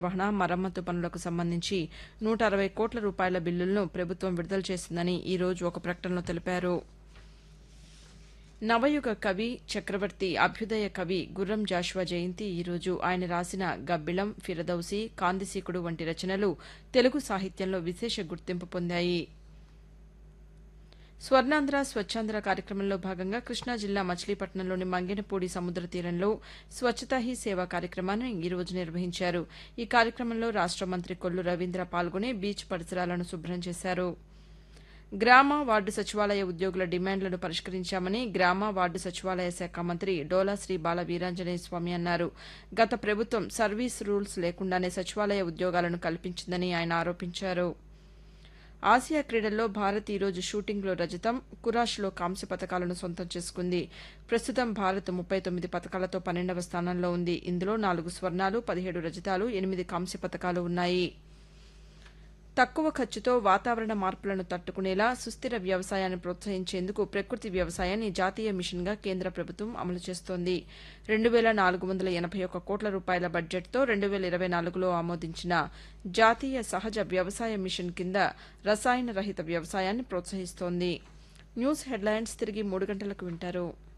నిర్వహణ, మరమ్మతు పనులకు సంబంధించి 160 కోట్ల రూపాయల బిల్లులను ప్రభుత్వం విడుదల చేసిందని ఈ రోజు ఒక ప్రకటనలో తెలిపారు. నవయుగ కవి, చక్రవర్తి, అభ్యుదయ కవి గుర్రం జాషువా జయంతి ఈ రోజు. ఆయన రాసిన గబ్బిళం, ఫిరదౌసి, కాందిశీకుడు వంటి రచనలు తెలుగు సాహిత్యంలో విశేష గుర్తింపు పొందాయి. స్వర్ణాంధ్ర స్వచ్ఛాంధ్ర కార్యక్రమంలో భాగంగా కృష్ణా జిల్లా మచిలీపట్నంలోని మంగెనపూడి సముద్ర తీరంలో స్వచ్ఛతా హీ సేవ కార్యక్రమాన్ని ఈ రోజు నిర్వహించారు. ఈ కార్యక్రమంలో రాష్ట మంత్రి కొల్లు రవీంద్ర పాల్గొని బీచ్ పరిసరాలను శుభ్రం చేశారు. గ్రామ, వార్డు సచివాలయ ఉద్యోగుల డిమాండ్లను పరిష్కరించామని గ్రామ, వార్డు సచివాలయ శాఖ మంత్రి డోలా శ్రీ బాల వీరాంజనేయ స్వామి అన్నారు. గత ప్రభుత్వం సర్వీస్ రూల్స్ లేకుండానే సచివాలయ ఉద్యోగాలను కల్పించిందని ఆయన ఆరోపించారు. ఆసియా క్రీడల్లో భారత్ ఈ రోజు షూటింగ్లో రజతం, కురాష్లో కాంస్య పతకాలను సొంతం చేసుకుంది. ప్రస్తుతం భారత్ 39 పతకాలతో 12వ స్థానంలో ఉంది. ఇందులో 4 స్వర్ణాలు, 17 రజతాలు, 8 కాంస్య పతకాలు ఉన్నాయి. తక్కువ ఖర్చుతో వాతావరణ మార్పులను తట్టుకునేలా సుస్థిర వ్యవసాయాన్ని ప్రోత్సహించేందుకు ప్రకృతి వ్యవసాయాన్ని జాతీయ మిషన్గా కేంద్ర ప్రభుత్వం అమలు చేస్తోంది. 2481 కోట్ల రూపాయల బడ్జెట్తో 2024లో ఆమోదించిన జాతీయ సహజ వ్యవసాయ మిషన్ కింద రసాయన రహిత వ్యవసాయాన్ని ప్రోత్సహిస్తోంది. న్యూస్ హెడ్లైన్స్ తిరిగి 3 గంటలకు వింటారు.